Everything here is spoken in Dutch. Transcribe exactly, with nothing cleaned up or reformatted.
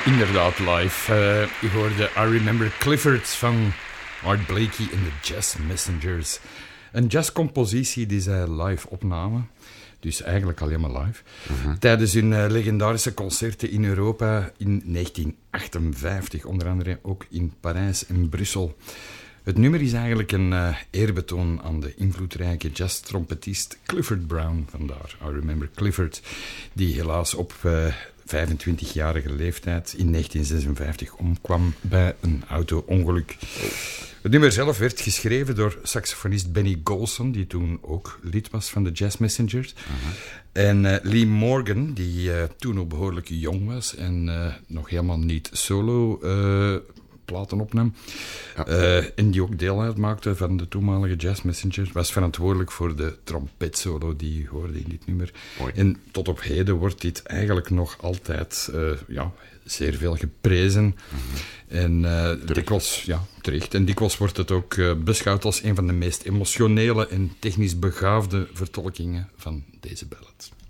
Inderdaad, live. Uh, u hoorde I Remember Clifford van Art Blakey in de Jazz Messengers. Een jazzcompositie die zij live opnamen. Dus eigenlijk alleen maar live. Uh-huh. Tijdens hun uh, legendarische concerten in Europa in negentien achtenvijftig. Onder andere ook in Parijs en Brussel. Het nummer is eigenlijk een uh, eerbetoon aan de invloedrijke jazz-trompetist Clifford Brown. Vandaar I Remember Clifford. Die helaas op uh, vijfentwintigjarige leeftijd in negentien zesenvijftig omkwam bij een auto-ongeluk. Het nummer zelf werd geschreven door saxofonist Benny Golson, die toen ook lid was van de Jazz Messengers. Uh-huh. En uh, Lee Morgan, die uh, toen nog behoorlijk jong was en uh, nog helemaal niet solo uh, platen opnam. Ja. Uh, en die ook deel uitmaakte van de toenmalige Jazz Messengers, was verantwoordelijk voor de trompetsolo die je hoorde in dit nummer. Mooi. En tot op heden wordt dit eigenlijk nog altijd uh, ja, zeer veel geprezen. Mm-hmm. En uh, dikwijls, ja, terecht. En dikwijls wordt het ook uh, beschouwd als een van de meest emotionele en technisch begaafde vertolkingen van deze ballad.